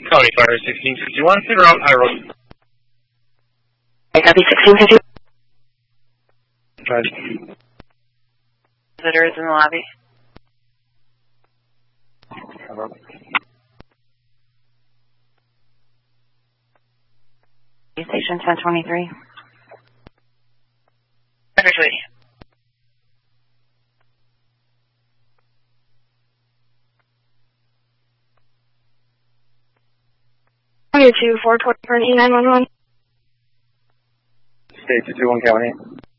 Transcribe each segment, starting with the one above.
County Fire 1651, clear out high road. I copy 1651. Right. Visitors in the lobby. Station 1023. Understood. To 420 for an E911. State 221 County.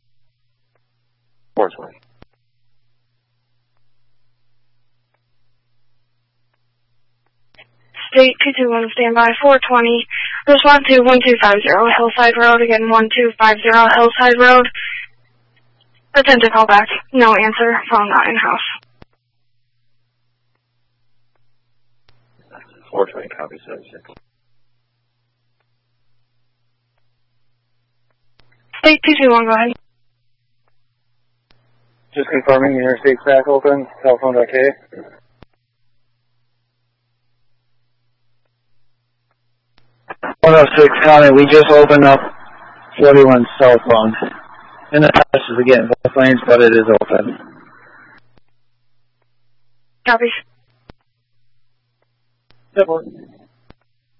420. State 221, standby 420. Respond to 1250 Hillside Road. Again, 1250 Hillside Road. Attempt to call back. No answer. Phone not in-house. 420, copy 76. State 221, go ahead. Just confirming the interstate's back open. Telephone's okay. County, we just opened up 41 cell phone. In the test is again both lanes, but it is open. Copy. Yep.